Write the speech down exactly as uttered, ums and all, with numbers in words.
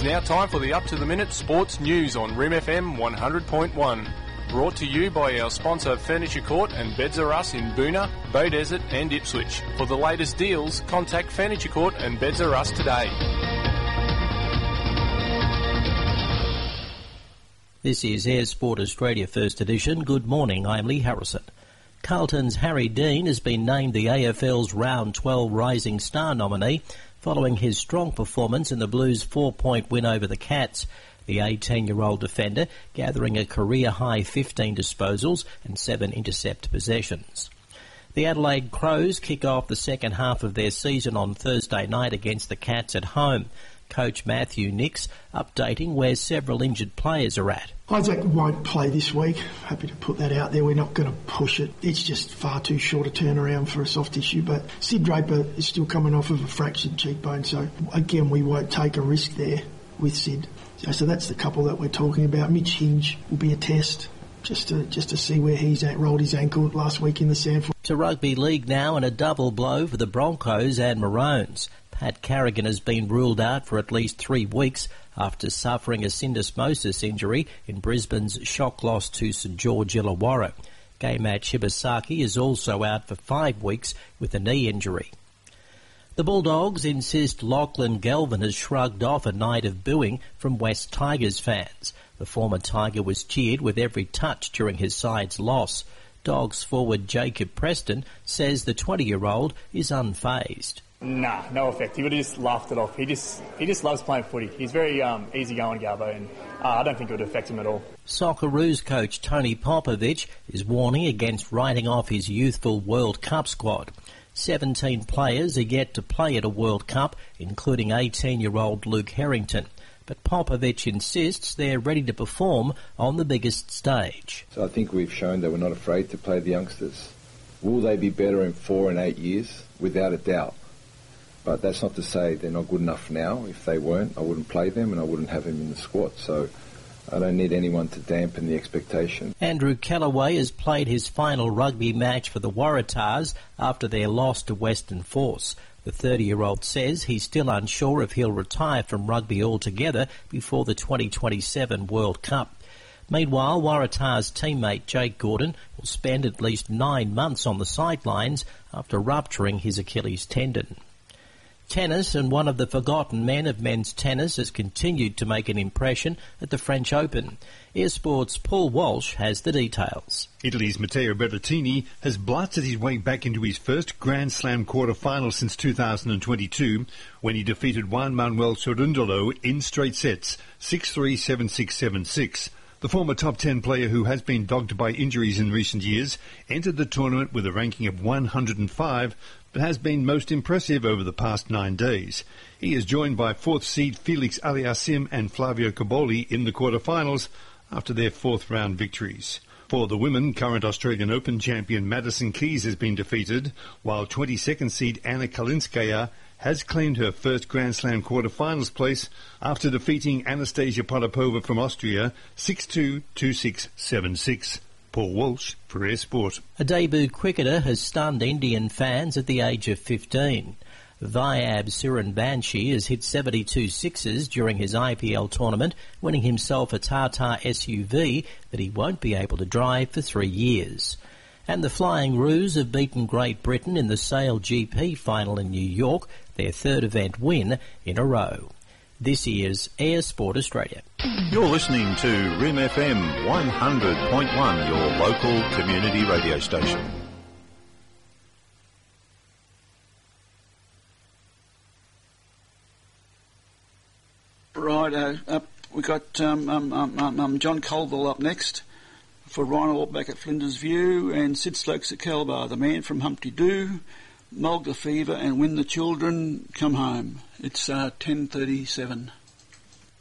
now time for the up-to-the-minute sports news on R I M F M one hundred point one. Brought to you by our sponsor Furniture Court and Beds R Us in Boonah, Beaudesert and Ipswich. For the latest deals, contact Furniture Court and Beds R Us today. This is Air Sport Australia First Edition. Good morning, I'm Lee Harrison. Carlton's Harry Dean has been named the A F L's Round twelve Rising Star nominee following his strong performance in the Blues' four-point win over the Cats. The eighteen-year-old defender gathering a career-high fifteen disposals and seven intercept possessions. The Adelaide Crows kick off the second half of their season on Thursday night against the Cats at home. Coach Matthew Nicks updating where several injured players are at. Isaac won't play this week. Happy to put that out there. We're not going to push it. It's just far too short a turnaround for a soft tissue. But Sid Draper is still coming off of a fractured cheekbone. So, again, we won't take a risk there with Sid. So, so that's the couple that we're talking about. Mitch Hinge will be a test just to just to see where he's at. Rolled his ankle last week in the Sandford. To rugby league now, and a double blow for the Broncos and Maroons. Pat Carrigan has been ruled out for at least three weeks after suffering a syndesmosis injury in Brisbane's shock loss to St George Illawarra. Gaymat Shibasaki is also out for five weeks with a knee injury. The Bulldogs insist Lachlan Galvin has shrugged off a night of booing from West Tigers fans. The former Tiger was cheered with every touch during his side's loss. Dogs forward Jacob Preston says the twenty-year-old is unfazed. Nah, no effect. He would have just laughed it off. He just he just loves playing footy. He's very um, easygoing, Garbo, and uh, I don't think it would affect him at all. Socceroos coach Tony Popovic is warning against writing off his youthful World Cup squad. Seventeen players are yet to play at a World Cup, including eighteen-year-old Luke Harrington. But Popovic insists they're ready to perform on the biggest stage. So I think we've shown that we're not afraid to play the youngsters. Will they be better in four and eight years? Without a doubt. But that's not to say they're not good enough now. If they weren't, I wouldn't play them and I wouldn't have them in the squad. So I don't need anyone to dampen the expectation. Andrew Callaway has played his final rugby match for the Waratahs after their loss to Western Force. The thirty-year-old says he's still unsure if he'll retire from rugby altogether before the twenty twenty-seven World Cup. Meanwhile, Waratahs teammate Jake Gordon will spend at least nine months on the sidelines after rupturing his Achilles tendon. Tennis, and one of the forgotten men of men's tennis has continued to make an impression at the French Open. Air Sport's Paul Walsh has the details. Italy's Matteo Berrettini has blasted his way back into his first Grand Slam quarter-final since two thousand twenty-two when he defeated Juan Manuel Cerundolo in straight sets, six three, seven six, seven six. The former top ten player, who has been dogged by injuries in recent years, entered the tournament with a ranking of one hundred five, but has been most impressive over the past nine days. He is joined by fourth seed Felix Aliassime and Flavio Cobolli in the quarterfinals after their fourth round victories. For the women, current Australian Open champion Madison Keys has been defeated, while twenty-second seed Anna Kalinskaya has claimed her first Grand Slam quarterfinals place after defeating Anastasia Potapova from Austria six two, two six, seven six. Paul Walsh for Air Sport. A debut cricketer has stunned Indian fans at the age of fifteen. Vyab Surinbanshi has hit seventy-two sixes during his I P L tournament, winning himself a Tata S U V that he won't be able to drive for three years. And the Flying Roos have beaten Great Britain in the Sail G P final in New York, their third event win in a row. This is Air Sport Australia. You're listening to R I M F M one hundred point one, your local community radio station. Right, uh, up, we've got um, um, um, um, John Colville up next for Rhino back at Flinders View, and Sid Stokes at Kelbar, the man from Humpty Doo, Mulga Fever and When the Children Come Home. It's uh, ten thirty-seven.